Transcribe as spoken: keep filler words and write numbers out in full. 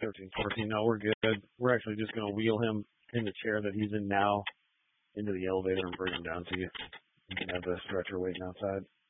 thirteen, fourteen. No, we're good. We're actually just going to wheel him in the chair that he's in now into the elevator and bring him down to you. You can have the stretcher waiting outside.